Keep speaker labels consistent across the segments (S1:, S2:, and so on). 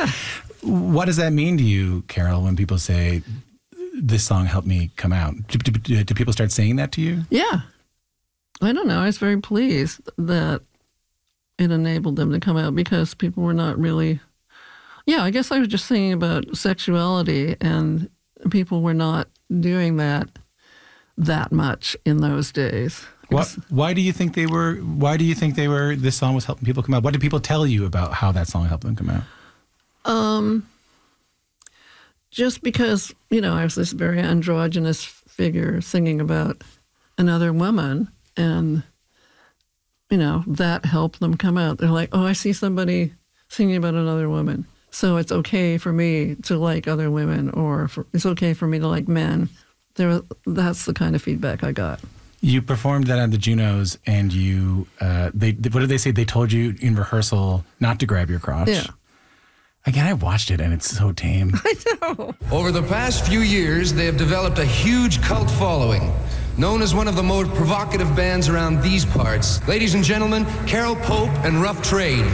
S1: What does that mean to you, Carol, when people say, this song helped me come out? Do people start saying that to you?
S2: Yeah. I don't know. I was very pleased that it enabled them to come out because people were not really... Yeah, I guess I was just singing about sexuality, and people were not doing that much in those days.
S1: Why do you think they were? This song was helping people come out? What did people tell you about how that song helped them come out?
S2: Just because, I was this very androgynous figure singing about another woman, and, that helped them come out. They're like, oh, I see somebody singing about another woman, so it's okay for me to like other women, or it's okay for me to like men. That's the kind of feedback I got.
S1: You performed that at the Junos, and what did they say? They told you in rehearsal not to grab your crotch.
S2: Yeah.
S1: Again, I watched it, and it's so tame.
S2: I know.
S3: Over the past few years, they have developed a huge cult following, known as one of the most provocative bands around these parts. Ladies and gentlemen, Carol Pope and Rough Trade.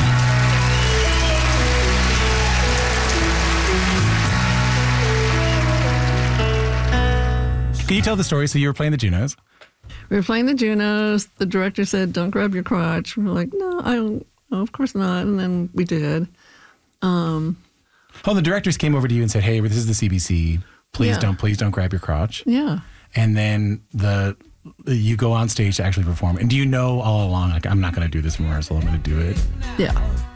S1: Can you tell the story? So you were playing the Junos.
S2: We were playing the Junos. The director said, don't grab your crotch. We were like, no, I don't. Oh, of course not. And then we did.
S1: The directors came over to you and said, hey, this is the CBC. Please don't grab your crotch.
S2: Yeah.
S1: And then you go on stage to actually perform. And do you know all along, like, I'm not going to do this in rehearsal, I'm going to do it?
S2: Yeah.